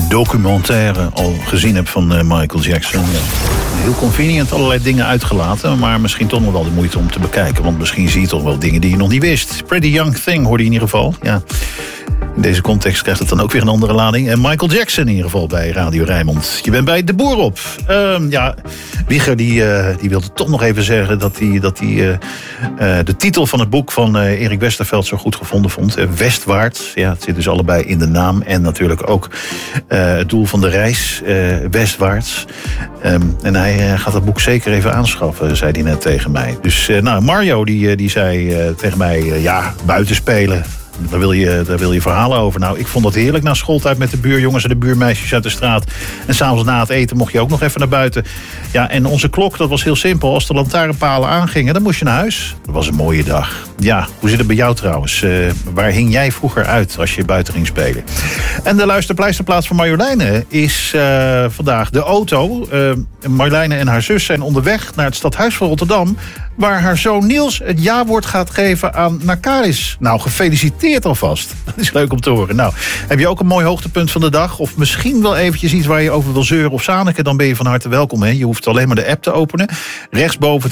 documentaire al gezien heb van Michael Jackson. Ja. Heel convenient, allerlei dingen uitgelaten, maar misschien toch nog wel de moeite om te bekijken. Want misschien zie je toch wel dingen die je nog niet wist. Pretty Young Thing hoorde je in ieder geval. Ja. In deze context krijgt het dan ook weer een andere lading. En Michael Jackson in ieder geval bij Radio Rijnmond. Je bent bij De Boer op. Wieger die wilde toch nog even zeggen dat hij de titel van het boek van Erik Westerveld zo goed gevonden vond. Westwaarts. Ja, het zit dus allebei in de naam. En natuurlijk ook het doel van de reis. Westwaarts. En hij gaat dat boek zeker even aanschaffen, zei hij net tegen mij. Dus Mario die zei tegen mij, buitenspelen. Daar wil je verhalen over. Nou, ik vond dat heerlijk na schooltijd met de buurjongens en de buurmeisjes uit de straat. En s'avonds na het eten mocht je ook nog even naar buiten. Ja, en onze klok, dat was heel simpel. Als de lantaarnpalen aangingen, dan moest je naar huis. Dat was een mooie dag. Ja, hoe zit het bij jou trouwens? Waar hing jij vroeger uit als je buiten ging spelen? En de luisterpleisterplaats van Marjoleine is vandaag de auto. Marjoleine en haar zus zijn onderweg naar het stadhuis van Rotterdam, waar haar zoon Niels het jawoord gaat geven aan Nakaris. Nou, gefeliciteerd alvast. Dat is leuk om te horen. Nou, heb je ook een mooi hoogtepunt van de dag? Of misschien wel eventjes iets waar je over wil zeuren of zaniken? Dan ben je van harte welkom. Hè? Je hoeft alleen maar de app te openen. Rechtsboven